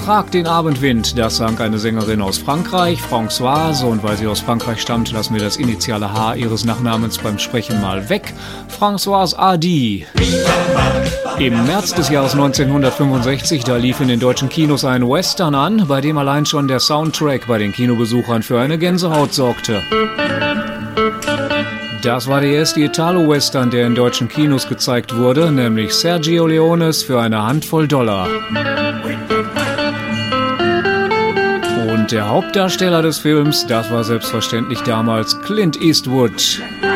Frag den Abendwind, das sang eine Sängerin aus Frankreich, Françoise, und weil sie aus Frankreich stammt, lassen wir das initiale H ihres Nachnamens beim Sprechen mal weg. Françoise Hardy. Im März des Jahres 1965, da lief in den deutschen Kinos ein Western an, bei dem allein schon der Soundtrack bei den Kinobesuchern für eine Gänsehaut sorgte. Das war der erste Italo-Western, der in deutschen Kinos gezeigt wurde, nämlich Sergio Leones Für eine Handvoll Dollar. Und der Hauptdarsteller des Films, das war selbstverständlich damals Clint Eastwood.